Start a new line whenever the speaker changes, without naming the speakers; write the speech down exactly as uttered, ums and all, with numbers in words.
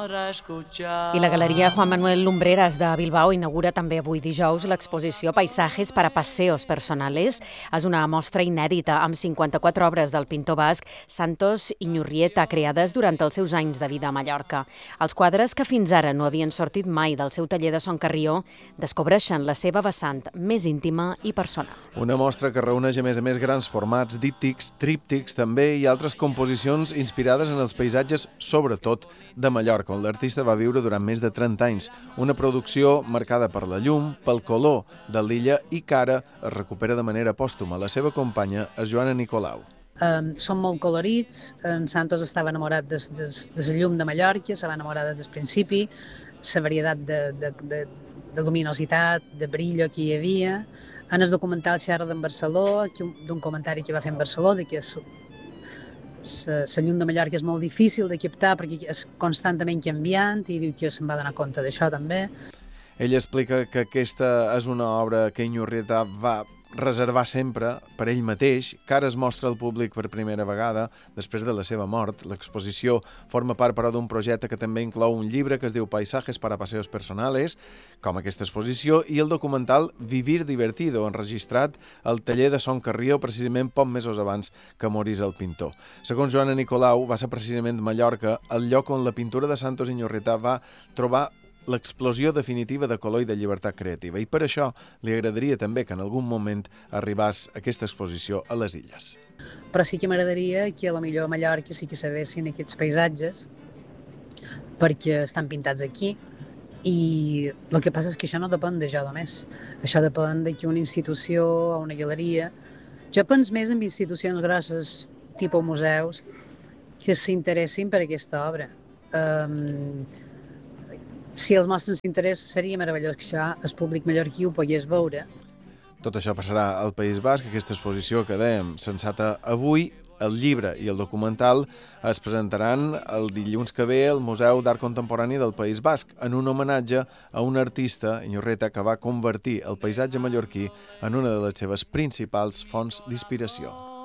I la Galeria Juan Manuel Lumbreras de Bilbao inaugura també avui dijous l'exposició Paisajes para paseos personales. És una mostra inèdita amb cinquanta-quatre obres del pintor basc Santos Iñurrieta, creades durant els seus anys de vida a Mallorca. Els quadres, que fins ara no havien sortit mai del seu taller de Son Carrió, descobreixen la seva vessant més íntima i personal.
Una mostra que reuneix a més a més grans formats, díptics, tríptics també i altres composicions inspirades en els paisatges, sobretot de Mallorca, on l'artista va viure durant més de trenta anys. Una producció marcada per la llum, pel color de l'illa i que ara es recupera de manera pòstuma. La seva companya és Joana Nicolau.
Um, són molt colorits, en Santos estava enamorat de, de, de la llum de Mallorca, se va enamorar des del principi, la varietat de, de, de, de luminositat, de brillo que hi havia. En el documental xerra d'en Barceló, d'un comentari que va fer en Barceló, de que la llum de Mallorca és molt difícil de captar perquè és constantment canviant i diu que se'n va donar compte d'això també.
Ell explica que aquesta és una obra que Iñurrieta va reservar sempre per ell mateix, que ara es mostra al públic per primera vegada després de la seva mort. L'exposició forma part, però, d'un projecte que també inclou un llibre que es diu Paisajes para paseos personales, com aquesta exposició, i el documental Vivir divertido, enregistrat al taller de Son Carrió precisament pocs mesos abans que morís el pintor. Segons Joana Nicolau, va ser precisament Mallorca el lloc on la pintura de Santos Iñurrieta va trobar l'explosió definitiva de color i de llibertat creativa. I per això li agradaria també que en algun moment arribés aquesta exposició a les illes.
Però sí que m'agradaria que a la millor a Mallorca sí que sabessin aquests paisatges perquè estan pintats aquí i el que passa és que això no depèn de jo només. Això depèn de que una institució o una galeria... Jo penso més en institucions grosses, tipus museus, que s'interessin per aquesta obra. Um, Si els mostren interès, seria meravellós que això el públic mallorquí ho pogués veure.
Tot això passarà al País Basc, aquesta exposició que dèiem sensata avui. El llibre i el documental es presentaran el dilluns que ve al Museu d'Art Contemporani del País Basc, en un homenatge a un artista, Iñurrieta, que va convertir el paisatge mallorquí en una de les seves principals fonts d'inspiració.